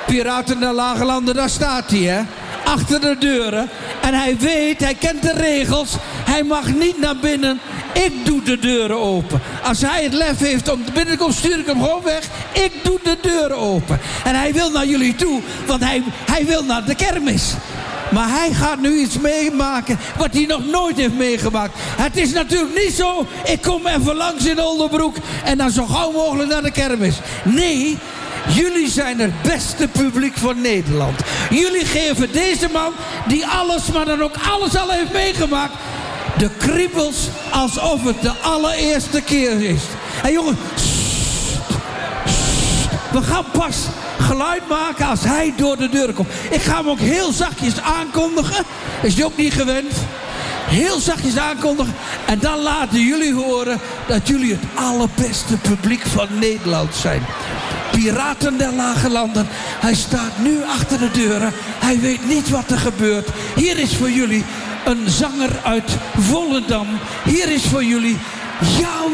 Piraten der Lage Landen, daar staat hij, hè. Achter de deuren. En hij weet, hij kent de regels. Hij mag niet naar binnen. Ik doe de deuren open. Als hij het lef heeft om binnen te komen, stuur ik hem gewoon weg. Ik doe de deuren open. En hij wil naar jullie toe, want hij wil naar de kermis. Maar hij gaat nu iets meemaken wat hij nog nooit heeft meegemaakt. Het is natuurlijk niet zo, ik kom even langs in Oldebroek en dan zo gauw mogelijk naar de kermis. Nee, jullie zijn het beste publiek van Nederland. Jullie geven deze man, die alles, maar dan ook alles al heeft meegemaakt, de kriebels alsof het de allereerste keer is. En jongens, we gaan pas geluid maken als hij door de deur komt. Ik ga hem ook heel zachtjes aankondigen. Is je ook niet gewend? Heel zachtjes aankondigen. En dan laten jullie horen dat jullie het allerbeste publiek van Nederland zijn. Piraten der Lage Landen. Hij staat nu achter de deuren. Hij weet niet wat er gebeurt. Hier is voor jullie een zanger uit Volendam. Hier is voor jullie Jan